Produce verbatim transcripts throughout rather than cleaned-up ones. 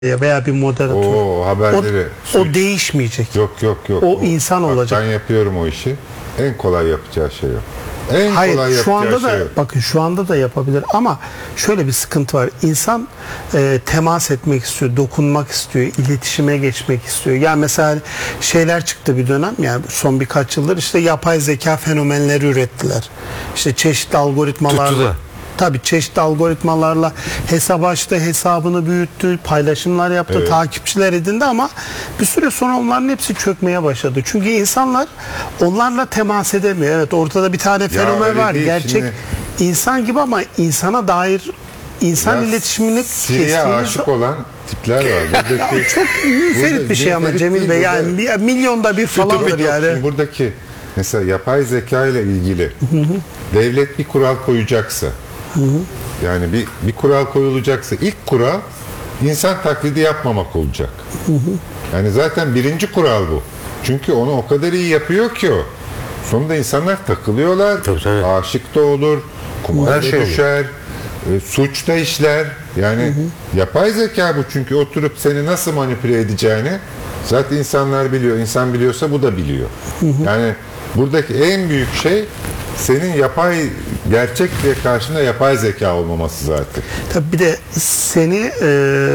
veya bir moderatör. O haberleri. O, o değişmeyecek. Yok yok yok. O, o insan bak, olacak. Ben yapıyorum o işi. En kolay yapacağı şey o. En Hayır, kolay şu anda yapacağı da şey o. bakın şu anda da yapabilir ama şöyle bir sıkıntı var. İnsan e, temas etmek istiyor, dokunmak istiyor, iletişime geçmek istiyor. Yani mesela şeyler çıktı bir dönem, yani son birkaç yıldır işte yapay zeka fenomenleri ürettiler. İşte çeşitli algoritmalarla. Tabii çeşitli algoritmalarla hesap açtı, hesabını büyüttü, paylaşımlar yaptı, evet. takipçiler edindi ama bir süre sonra onların hepsi çökmeye başladı. Çünkü insanlar onlarla temas edemiyor. Evet, ortada bir tane fenomen var. Değil, Gerçek şimdi... insan gibi ama insana dair insan ya, iletişimini Siri'ye aşık olan tipler var. Buradaki, çok müferit bir şey ama Cemil Bey, yani bir, milyonda bir falandır yani. Buradaki mesela yapay zeka ile ilgili hı hı. devlet bir kural koyacaksa, hı hı. yani bir, bir kural koyulacaksa ilk kural insan taklidi yapmamak olacak. Hı hı. Yani zaten birinci kural bu. Çünkü onu o kadar iyi yapıyor ki o. Sonunda insanlar takılıyorlar, tabii, tabii. aşık da olur, kumara şey düşer, e, suç da işler. Yani hı hı. yapay zeka bu, çünkü oturup seni nasıl manipüle edeceğini zaten insanlar biliyor. İnsan biliyorsa bu da biliyor. Hı hı. Yani buradaki en büyük şey senin yapay gerçekle karşında yapay zeka olmaması zaten. Tabii bir de seni e,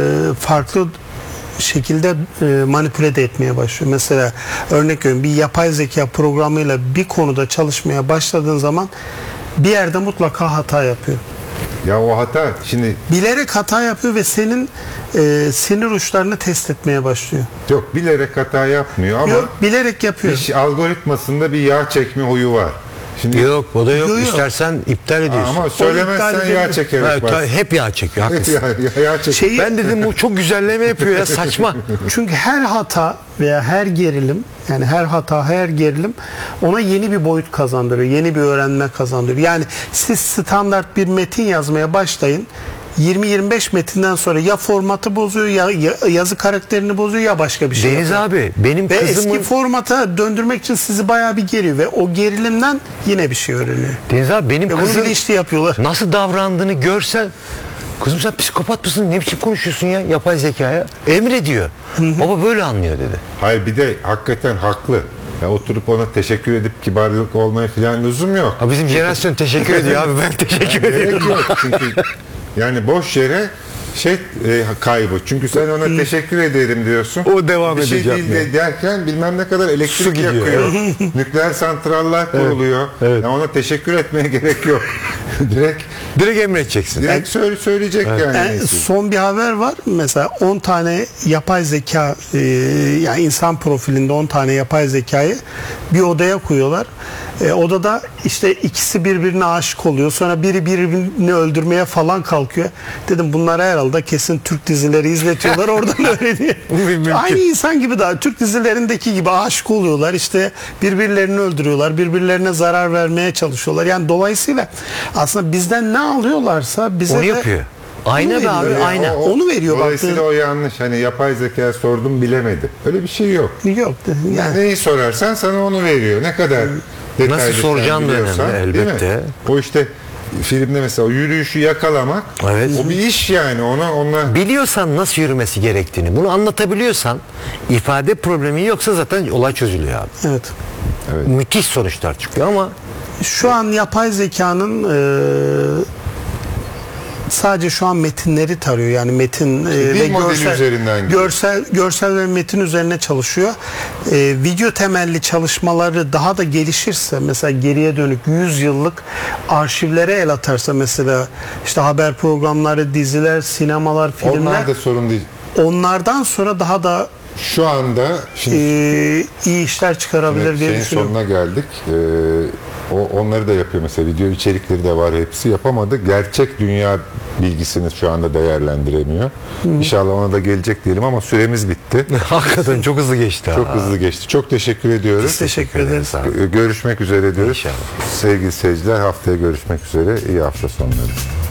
farklı şekilde e, manipüle de etmeye başlıyor. Mesela örnek veriyorum, bir yapay zeka programıyla bir konuda çalışmaya başladığın zaman bir yerde mutlaka hata yapıyor. Ya o hata şimdi bilerek hata yapıyor ve senin e, sinir uçlarını test etmeye başlıyor. Yok, bilerek hata yapmıyor ama yok, bilerek yapıyor. Bir, algoritmasında bir yağ çekme huyu var. Şimdi yok, o da yok. yok, yok. İstersen iptal ediyorsun. Ama söylemezsen yağ çekerek var. Hep yağ çekiyor. Hep yağ, yağ çekiyor. Şeyi, ben dedim bu çok güzelleme yapıyor ya, saçma. Çünkü her hata veya her gerilim, yani her hata, her gerilim ona yeni bir boyut kazandırıyor. Yeni bir öğrenme kazandırıyor. Yani siz standart bir metin yazmaya başlayın. yirmi yirmi beş metinden sonra ya formatı bozuyor, ya, ya yazı karakterini bozuyor, ya başka bir şey. Deniz yapıyor. abi benim ve kızımın... eski formata döndürmek için sizi bayağı bir geriyor ve o gerilimden yine bir şey öğreniyor. Deniz abi benim ve kızım bilinçli yapıyorlar. Nasıl davrandığını görsen, kızım sen psikopat mısın, ne biçim konuşuyorsun ya yapay zekaya, emrediyor. Baba böyle anlıyor dedi. Hayır, bir de hakikaten haklı. Ya oturup ona teşekkür edip kibarlık olmaya falan lüzum yok. Ha, bizim jenerasyon teşekkür ediyor abi, ben teşekkür yani ediyorum. Yok çünkü yani boş yere şey e, kaybı. Çünkü sen ona teşekkür ederim diyorsun. O devam edecek. Bir şey değil de derken bilmem ne kadar elektrik yakıyor. Nükleer santraller kuruluyor. Evet, evet. Yani ona teşekkür etmeye gerek yok. direkt direkt emredeceksin. Direkt yani, söyle, söyleyecek evet. yani. yani son bir haber var. Mesela on tane yapay zeka, e, yani insan profilinde on tane yapay zekayı bir odaya koyuyorlar. E, odada işte ikisi birbirine aşık oluyor. Sonra biri birbirini öldürmeye falan kalkıyor. Dedim bunlar herhalde kesin Türk dizileri izletiyorlar, oradan öğreniyor. Aynı insan gibi, daha Türk dizilerindeki gibi aşık oluyorlar. İşte birbirlerini öldürüyorlar. Birbirlerine zarar vermeye çalışıyorlar. Yani dolayısıyla aslında bizden ne alıyorlarsa bize onu de yapıyor. Aynen abi, yani aynen. O, o, onu veriyor. Dolayısıyla baktığın... o yanlış. Hani yapay zeka sordum bilemedi. Öyle bir şey yok. Yok. Yani neyi sorarsan sana onu veriyor. Ne kadar detaylı nasıl soracağın da önemli elbette. O işte filmde mesela o yürüyüşü yakalamak, evet. o bir iş yani. Ona ona biliyorsan nasıl yürümesi gerektiğini, bunu anlatabiliyorsan, ifade problemi yoksa zaten olay çözülüyor abi. Evet. Evet. Müthiş sonuçlar çıkıyor ama şu an yapay zekanın e, sadece şu an metinleri tarıyor, yani metin e, ve görsel, görsel görsel ve metin üzerine çalışıyor. E, video temelli çalışmaları daha da gelişirse, mesela geriye dönük yüz yıllık arşivlere el atarsa, mesela işte haber programları, diziler, sinemalar, filmler, onlar da sorun değil. Onlardan sonra daha da şu anda şimdi, e, iyi işler çıkarabilir diye düşünüyorum. Sonuna geldik. Ee, o onları da yapıyor mesela, video içerikleri de var, hepsi yapamadı. Gerçek dünya bilgisini şu anda değerlendiremiyor. Hı. İnşallah ona da gelecek diyelim ama süremiz bitti. Hakikaten çok hızlı geçti. Çok ha. hızlı geçti. Çok teşekkür ediyoruz. Biz teşekkür ederiz. Görüşmek üzere diyoruz. İnşallah. Sevgili seyirciler, haftaya görüşmek üzere. İyi hafta sonları.